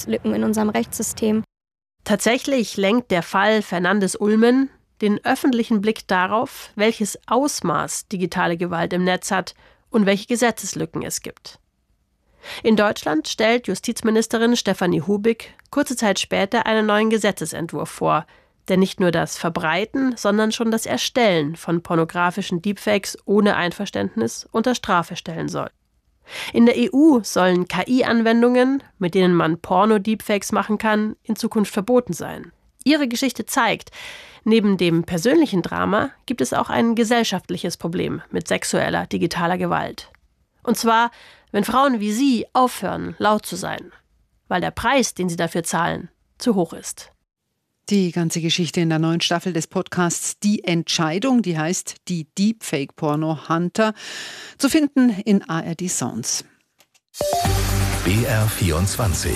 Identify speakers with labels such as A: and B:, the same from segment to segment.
A: Lücken in unserem Rechtssystem.
B: Tatsächlich lenkt der Fall Fernandes-Ulmen den öffentlichen Blick darauf, welches Ausmaß digitale Gewalt im Netz hat und welche Gesetzeslücken es gibt. In Deutschland stellt Justizministerin Stefanie Hubig kurze Zeit später einen neuen Gesetzesentwurf vor, der nicht nur das Verbreiten, sondern schon das Erstellen von pornografischen Deepfakes ohne Einverständnis unter Strafe stellen soll. In der EU sollen KI-Anwendungen, mit denen man Porno-Deepfakes machen kann, in Zukunft verboten sein. Ihre Geschichte zeigt, neben dem persönlichen Drama gibt es auch ein gesellschaftliches Problem mit sexueller digitaler Gewalt. Und zwar, wenn Frauen wie sie aufhören, laut zu sein, weil der Preis, den sie dafür zahlen, zu hoch ist.
C: Die ganze Geschichte in der neuen Staffel des Podcasts Die Entscheidung, die heißt Die Deepfake-Porno-Hunter, zu finden in ARD Sounds.
D: BR24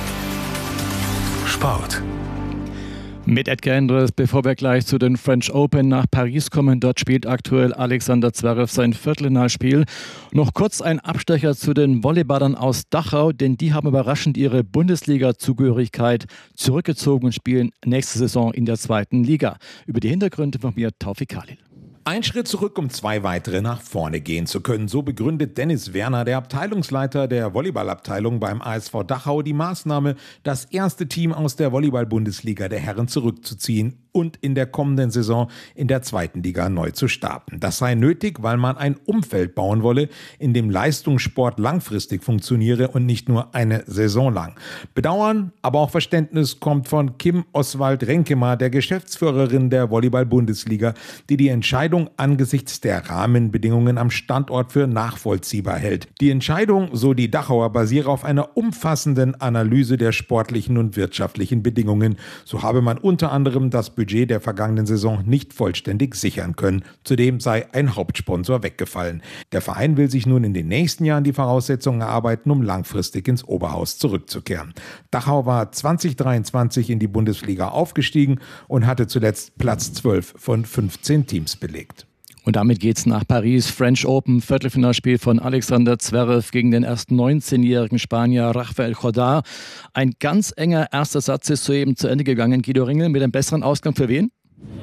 D: Sport.
E: Mit Edgar Endres, bevor wir gleich zu den French Open nach Paris kommen. Dort spielt aktuell Alexander Zverev sein Viertelfinalspiel. Noch kurz ein Abstecher zu den Volleyballern aus Dachau, denn die haben überraschend ihre Bundesliga-Zugehörigkeit zurückgezogen und spielen nächste Saison in der 2. Liga. Über die Hintergründe von mir Taufik Khalil.
F: Ein Schritt zurück, um 2 weitere nach vorne gehen zu können. So begründet Dennis Werner, der Abteilungsleiter der Volleyballabteilung beim ASV Dachau, die Maßnahme, das erste Team aus der Volleyball-Bundesliga der Herren zurückzuziehen und in der kommenden Saison in der 2. Liga neu zu starten. Das sei nötig, weil man ein Umfeld bauen wolle, in dem Leistungssport langfristig funktioniere und nicht nur eine Saison lang. Bedauern, aber auch Verständnis kommt von Kim Oswald-Renkemer, der Geschäftsführerin der Volleyball-Bundesliga, die Entscheidung angesichts der Rahmenbedingungen am Standort für nachvollziehbar hält. Die Entscheidung, so die Dachauer, basiere auf einer umfassenden Analyse der sportlichen und wirtschaftlichen Bedingungen. So habe man unter anderem das Budget der vergangenen Saison nicht vollständig sichern können. Zudem sei ein Hauptsponsor weggefallen. Der Verein will sich nun in den nächsten Jahren die Voraussetzungen erarbeiten, um langfristig ins Oberhaus zurückzukehren. Dachau war 2023 in die Bundesliga aufgestiegen und hatte zuletzt Platz 12 von 15 Teams belegt.
E: Und damit geht's nach Paris. French Open, Viertelfinalspiel von Alexander Zverev gegen den erst 19-jährigen Spanier Rafael Jodar. Ein ganz enger erster Satz ist soeben zu Ende gegangen. Guido Ringel mit einem besseren Ausgang für wen?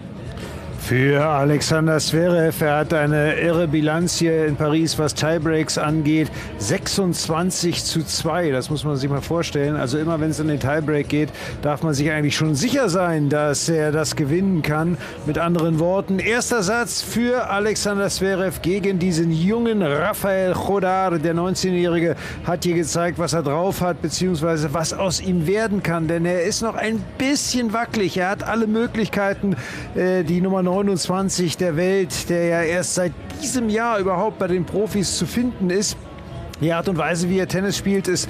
G: Für Alexander Zverev. Er hat eine irre Bilanz hier in Paris, was Tiebreaks angeht. 26:2, das muss man sich mal vorstellen. Also immer wenn es in den Tiebreak geht, darf man sich eigentlich schon sicher sein, dass er das gewinnen kann. Mit anderen Worten, erster Satz für Alexander Zverev gegen diesen jungen Rafael Jodar. Der 19-Jährige hat hier gezeigt, was er drauf hat, beziehungsweise was aus ihm werden kann. Denn er ist noch ein bisschen wackelig. Er hat alle Möglichkeiten, die Nummer 29 der Welt, der ja erst seit diesem Jahr überhaupt bei den Profis zu finden ist. Die Art und Weise, wie er Tennis spielt, ist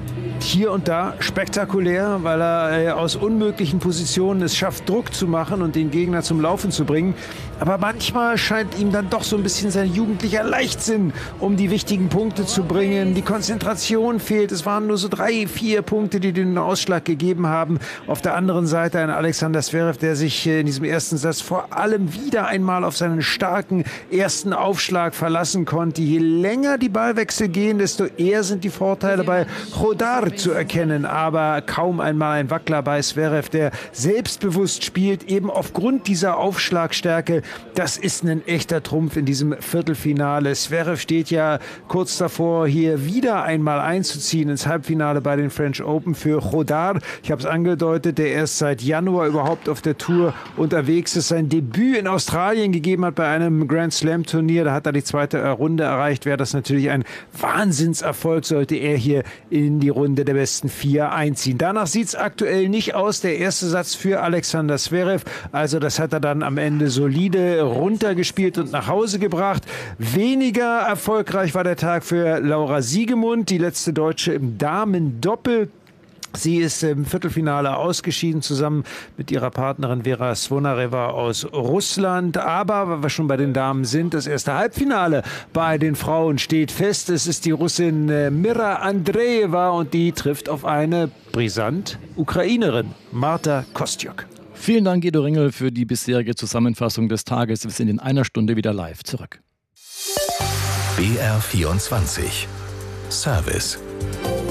G: hier und da spektakulär, weil er aus unmöglichen Positionen es schafft, Druck zu machen und den Gegner zum Laufen zu bringen. Aber manchmal scheint ihm dann doch so ein bisschen sein jugendlicher Leichtsinn, um die wichtigen Punkte zu bringen. Die Konzentration fehlt. Es waren nur so 3, 4 Punkte, die den Ausschlag gegeben haben. Auf der anderen Seite ein Alexander Zverev, der sich in diesem ersten Satz vor allem wieder einmal auf seinen starken ersten Aufschlag verlassen konnte. Je länger die Ballwechsel gehen, desto eher sind die Vorteile bei Jodar zu erkennen. Aber kaum einmal ein Wackler bei Zverev, der selbstbewusst spielt, eben aufgrund dieser Aufschlagstärke. Das ist ein echter Trumpf in diesem Viertelfinale. Zverev steht ja kurz davor, hier wieder einmal einzuziehen ins Halbfinale bei den French Open für Jodar. Ich habe es angedeutet, der erst seit Januar überhaupt auf der Tour unterwegs ist, sein Debüt in Australien gegeben hat bei einem Grand Slam Turnier. Da hat er die 2. Runde erreicht. Wäre das natürlich ein Wahnsinnserfolg, sollte er hier in die Runde der besten 4 einziehen. Danach sieht es aktuell nicht aus. Der erste Satz für Alexander Zverev. Also das hat er dann am Ende solide runtergespielt und nach Hause gebracht. Weniger erfolgreich war der Tag für Laura Siegemund, die letzte Deutsche im Damendoppel. Sie ist im Viertelfinale ausgeschieden, zusammen mit ihrer Partnerin Vera Svonareva aus Russland. Aber, weil wir schon bei den Damen sind, das erste Halbfinale bei den Frauen steht fest. Es ist die Russin Mira Andreeva und die trifft auf eine brisant Ukrainerin, Marta Kostyuk.
E: Vielen Dank, Guido Ringel, für die bisherige Zusammenfassung des Tages. Wir sind in einer Stunde wieder live zurück.
D: BR24 Service.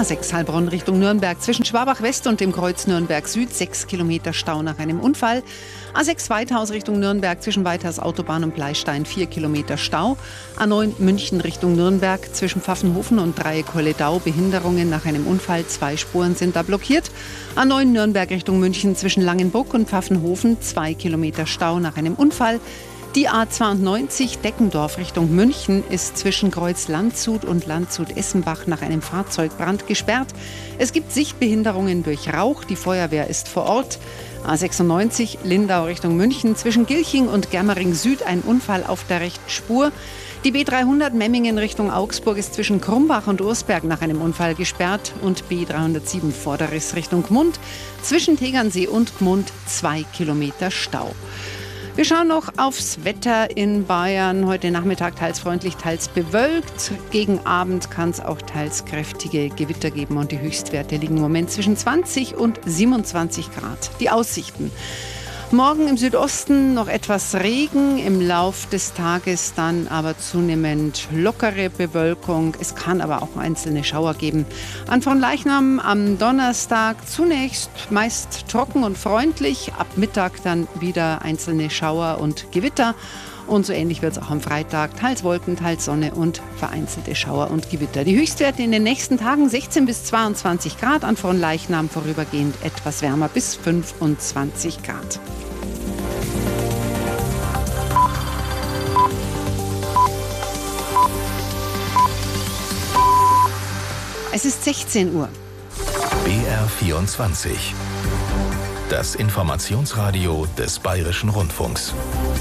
C: A6 Heilbronn Richtung Nürnberg zwischen Schwabach West und dem Kreuz Nürnberg Süd 6 Kilometer Stau nach einem Unfall. A6 Weithaus Richtung Nürnberg zwischen Weithaus Autobahn und Bleistein 4 Kilometer Stau. A9 München Richtung Nürnberg zwischen Pfaffenhofen und Dreieck-Holledau Behinderungen nach einem Unfall. 2 Spuren sind da blockiert. A9 Nürnberg Richtung München zwischen Langenburg und Pfaffenhofen 2 Kilometer Stau nach einem Unfall. Die A92 Deckendorf Richtung München ist zwischen Kreuz Landshut und Landshut-Essenbach nach einem Fahrzeugbrand gesperrt. Es gibt Sichtbehinderungen durch Rauch. Die Feuerwehr ist vor Ort. A96 Lindau Richtung München zwischen Gilching und Germering Süd ein Unfall auf der rechten Spur. Die B300 Memmingen Richtung Augsburg ist zwischen Krumbach und Ursberg nach einem Unfall gesperrt und B307 Vorderriss Richtung Gmund zwischen Tegernsee und Gmund 2 Kilometer Stau. Wir schauen noch aufs Wetter in Bayern. Heute Nachmittag teils freundlich, teils bewölkt. Gegen Abend kann es auch teils kräftige Gewitter geben und die Höchstwerte liegen im Moment zwischen 20 und 27 Grad. Die Aussichten. Morgen im Südosten noch etwas Regen, im Lauf des Tages dann aber zunehmend lockere Bewölkung. Es kann aber auch einzelne Schauer geben. An Fronleichnam am Donnerstag zunächst meist trocken und freundlich, ab Mittag dann wieder einzelne Schauer und Gewitter. Und so ähnlich wird es auch am Freitag. Teils Wolken, teils Sonne und vereinzelte Schauer und Gewitter. Die Höchstwerte in den nächsten Tagen 16 bis 22 Grad. An Fronleichnam vorübergehend etwas wärmer bis 25 Grad. Es ist 16 Uhr.
A: BR24. Das Informationsradio des Bayerischen Rundfunks.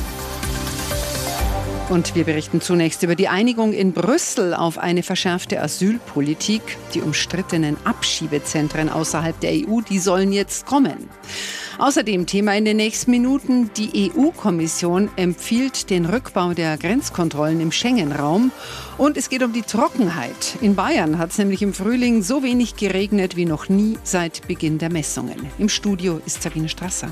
C: Und wir berichten zunächst über die Einigung in Brüssel auf eine verschärfte Asylpolitik. Die umstrittenen Abschiebezentren außerhalb der EU, die sollen jetzt kommen. Außerdem Thema in den nächsten Minuten. Die EU-Kommission empfiehlt den Rückbau der Grenzkontrollen im Schengen-Raum. Und es geht um die Trockenheit. In Bayern hat es nämlich im Frühling so wenig geregnet wie noch nie seit Beginn der Messungen. Im Studio ist Sabine Strasser.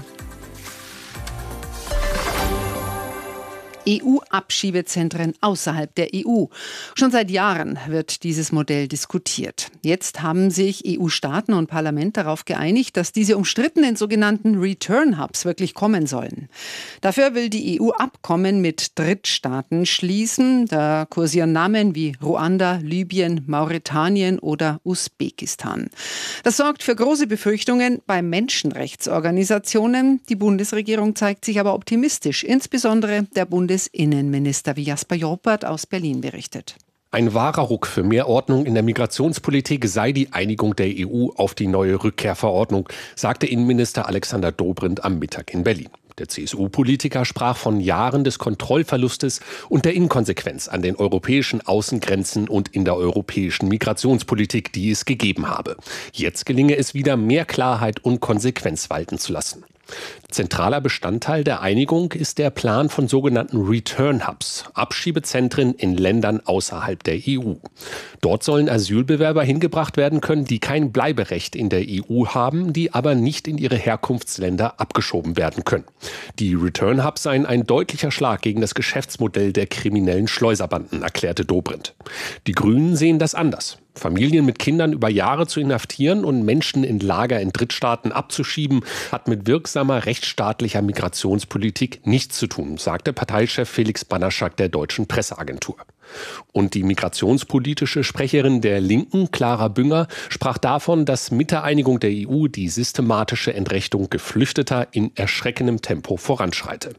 C: EU-Abschiebezentren außerhalb der EU. Schon seit Jahren wird dieses Modell diskutiert. Jetzt haben sich EU-Staaten und Parlament darauf geeinigt, dass diese umstrittenen sogenannten Return Hubs wirklich kommen sollen. Dafür will die EU Abkommen mit Drittstaaten schließen. Da kursieren Namen wie Ruanda, Libyen, Mauretanien oder Usbekistan. Das sorgt für große Befürchtungen bei Menschenrechtsorganisationen. Die Bundesregierung zeigt sich aber optimistisch, insbesondere der Bundesinnenminister, wie Jasper Joppert aus Berlin berichtet.
D: Ein wahrer Ruck für mehr Ordnung in der Migrationspolitik sei die Einigung der EU auf die neue Rückkehrverordnung, sagte Innenminister Alexander Dobrindt am Mittag in Berlin. Der CSU-Politiker sprach von Jahren des Kontrollverlustes und der Inkonsequenz an den europäischen Außengrenzen und in der europäischen Migrationspolitik, die es gegeben habe. Jetzt gelinge es wieder, mehr Klarheit und Konsequenz walten zu lassen. Zentraler Bestandteil der Einigung ist der Plan von sogenannten Return Hubs, Abschiebezentren in Ländern außerhalb der EU. Dort sollen Asylbewerber hingebracht werden können, die kein Bleiberecht in der EU haben, die aber nicht in ihre Herkunftsländer abgeschoben werden können. Die Return Hubs seien ein deutlicher Schlag gegen das Geschäftsmodell der kriminellen Schleuserbanden, erklärte Dobrindt. Die Grünen sehen das anders. Familien mit Kindern über Jahre zu inhaftieren und Menschen in Lager in Drittstaaten abzuschieben, hat mit wirksamer rechtsstaatlicher Migrationspolitik nichts zu tun, sagte Parteichef Felix Banaschak der Deutschen Presseagentur. Und die migrationspolitische Sprecherin der Linken, Clara Bünger, sprach davon, dass mit der Einigung der EU die systematische Entrechtung Geflüchteter in erschreckendem Tempo voranschreite.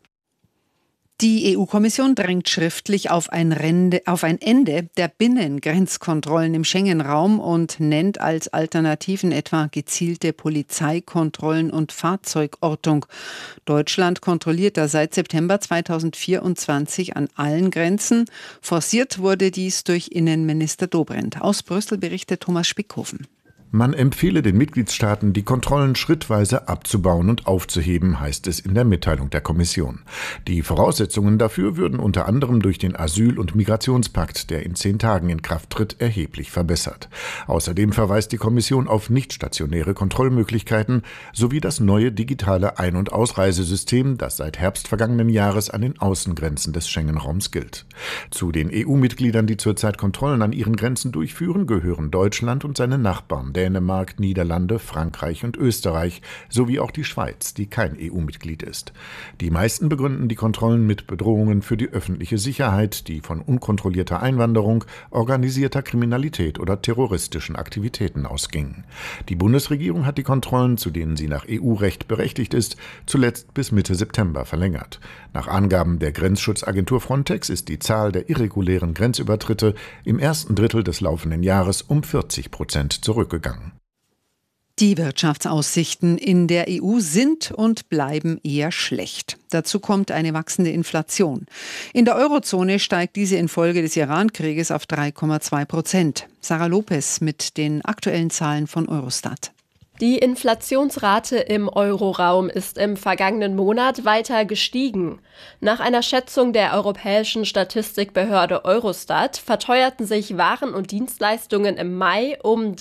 C: Die EU-Kommission drängt schriftlich auf ein Ende der Binnengrenzkontrollen im Schengen-Raum und nennt als Alternativen etwa gezielte Polizeikontrollen und Fahrzeugortung. Deutschland kontrolliert da seit September 2024 an allen Grenzen. Forciert wurde dies durch Innenminister Dobrindt. Aus Brüssel berichtet Thomas Spickhofen.
H: Man empfehle den Mitgliedstaaten, die Kontrollen schrittweise abzubauen und aufzuheben, heißt es in der Mitteilung der Kommission. Die Voraussetzungen dafür würden unter anderem durch den Asyl- und Migrationspakt, der in 10 Tagen in Kraft tritt, erheblich verbessert. Außerdem verweist die Kommission auf nichtstationäre Kontrollmöglichkeiten sowie das neue digitale Ein- und Ausreisesystem, das seit Herbst vergangenen Jahres an den Außengrenzen des Schengen-Raums gilt. Zu den EU-Mitgliedern, die zurzeit Kontrollen an ihren Grenzen durchführen, gehören Deutschland und seine Nachbarn, Dänemark, Niederlande, Frankreich und Österreich, sowie auch die Schweiz, die kein EU-Mitglied ist. Die meisten begründen die Kontrollen mit Bedrohungen für die öffentliche Sicherheit, die von unkontrollierter Einwanderung, organisierter Kriminalität oder terroristischen Aktivitäten ausgingen. Die Bundesregierung hat die Kontrollen, zu denen sie nach EU-Recht berechtigt ist, zuletzt bis Mitte September verlängert. Nach Angaben der Grenzschutzagentur Frontex ist die Zahl der irregulären Grenzübertritte im ersten Drittel des laufenden Jahres um 40% zurückgegangen.
C: Die Wirtschaftsaussichten in der EU sind und bleiben eher schlecht. Dazu kommt eine wachsende Inflation. In der Eurozone steigt diese infolge des Iran-Krieges auf 3,2%. Sarah Lopez mit den aktuellen Zahlen von Eurostat.
B: Die Inflationsrate im Euroraum ist im vergangenen Monat weiter gestiegen. Nach einer Schätzung der europäischen Statistikbehörde Eurostat verteuerten sich Waren und Dienstleistungen im Mai um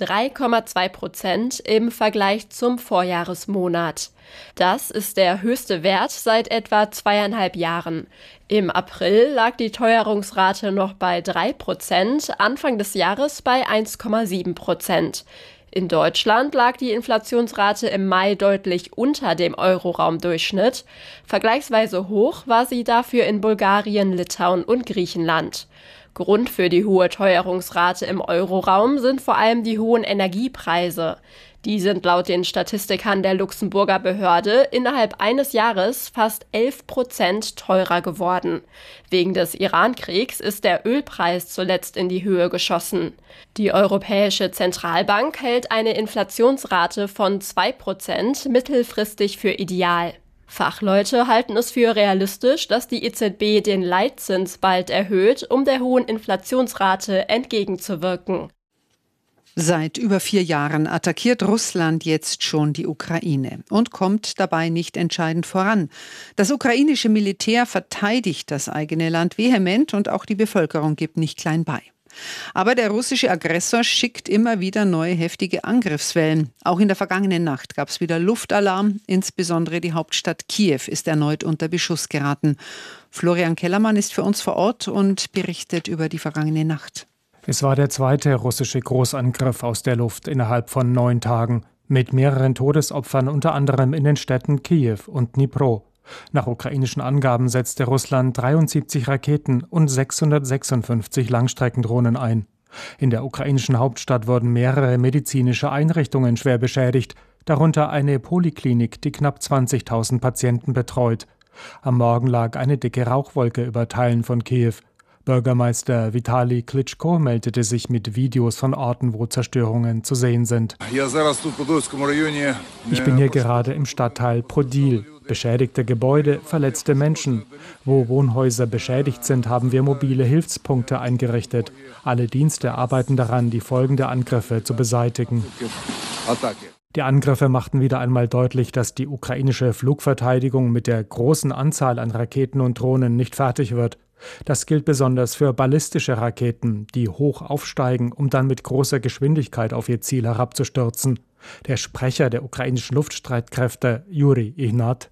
B: 3,2% im Vergleich zum Vorjahresmonat. Das ist der höchste Wert seit etwa 2,5 Jahren. Im April lag die Teuerungsrate noch bei 3%, Anfang des Jahres bei 1,7%. In Deutschland lag die Inflationsrate im Mai deutlich unter dem Euroraumdurchschnitt. Vergleichsweise hoch war sie dafür in Bulgarien, Litauen und Griechenland. Grund für die hohe Teuerungsrate im Euroraum sind vor allem die hohen Energiepreise. Die sind laut den Statistikern der Luxemburger Behörde innerhalb eines Jahres fast 11% teurer geworden. Wegen des Iran-Kriegs ist der Ölpreis zuletzt in die Höhe geschossen. Die Europäische Zentralbank hält eine Inflationsrate von 2% mittelfristig für ideal. Fachleute halten es für realistisch, dass die EZB den Leitzins bald erhöht, um der hohen Inflationsrate entgegenzuwirken.
C: Seit über 4 Jahren attackiert Russland jetzt schon die Ukraine und kommt dabei nicht entscheidend voran. Das ukrainische Militär verteidigt das eigene Land vehement und auch die Bevölkerung gibt nicht klein bei. Aber der russische Aggressor schickt immer wieder neue heftige Angriffswellen. Auch in der vergangenen Nacht gab es wieder Luftalarm. Insbesondere die Hauptstadt Kiew ist erneut unter Beschuss geraten. Florian Kellermann ist für uns vor Ort und berichtet über die vergangene Nacht.
I: Es war der zweite russische Großangriff aus der Luft innerhalb von 9 Tagen, mit mehreren Todesopfern unter anderem in den Städten Kiew und Dnipro. Nach ukrainischen Angaben setzte Russland 73 Raketen und 656 Langstreckendrohnen ein. In der ukrainischen Hauptstadt wurden mehrere medizinische Einrichtungen schwer beschädigt, darunter eine Poliklinik, die knapp 20.000 Patienten betreut. Am Morgen lag eine dicke Rauchwolke über Teilen von Kiew. Bürgermeister Vitali Klitschko meldete sich mit Videos von Orten, wo Zerstörungen zu sehen sind. Ich bin hier gerade im Stadtteil Podil. Beschädigte Gebäude, verletzte Menschen. Wo Wohnhäuser beschädigt sind, haben wir mobile Hilfspunkte eingerichtet. Alle Dienste arbeiten daran, die Folgen der Angriffe zu beseitigen. Die Angriffe machten wieder einmal deutlich, dass die ukrainische Flugverteidigung mit der großen Anzahl an Raketen und Drohnen nicht fertig wird. Das gilt besonders für ballistische Raketen, die hoch aufsteigen, um dann mit großer Geschwindigkeit auf ihr Ziel herabzustürzen. Der Sprecher der ukrainischen Luftstreitkräfte, Juri Ihnat: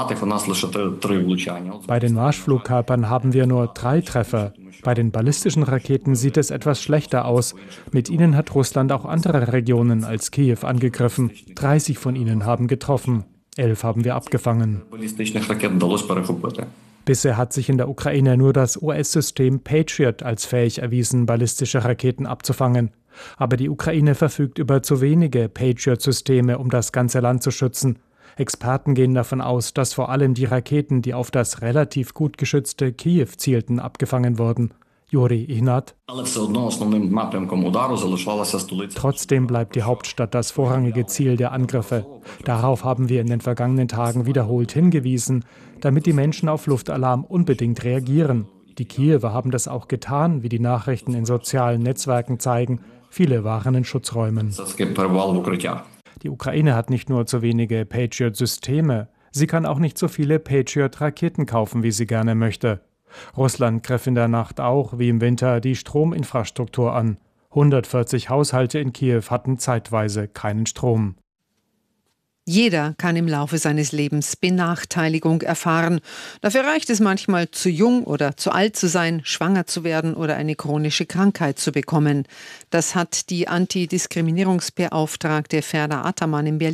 I: Bei den Marschflugkörpern haben wir nur 3 Treffer. Bei den ballistischen Raketen sieht es etwas schlechter aus. Mit ihnen hat Russland auch andere Regionen als Kiew angegriffen. 30 von ihnen haben getroffen. 11 haben wir abgefangen. Bisher hat sich in der Ukraine nur das US-System Patriot als fähig erwiesen, ballistische Raketen abzufangen. Aber die Ukraine verfügt über zu wenige Patriot-Systeme, um das ganze Land zu schützen. Experten gehen davon aus, dass vor allem die Raketen, die auf das relativ gut geschützte Kiew zielten, abgefangen wurden. Juri Ihnat: Trotzdem bleibt die Hauptstadt das vorrangige Ziel der Angriffe. Darauf haben wir in den vergangenen Tagen wiederholt hingewiesen, damit die Menschen auf Luftalarm unbedingt reagieren. Die Kiewer haben das auch getan, wie die Nachrichten in sozialen Netzwerken zeigen. Viele waren in Schutzräumen. Die Ukraine hat nicht nur zu wenige Patriot-Systeme, sie kann auch nicht so viele Patriot-Raketen kaufen, wie sie gerne möchte. Russland griff in der Nacht auch, wie im Winter, die Strominfrastruktur an. 140 Haushalte in Kiew hatten zeitweise keinen Strom.
C: Jeder kann im Laufe seines Lebens Benachteiligung erfahren. Dafür reicht es manchmal, zu jung oder zu alt zu sein, schwanger zu werden oder eine chronische Krankheit zu bekommen. Das hat die Antidiskriminierungsbeauftragte Ferda Ataman in Berlin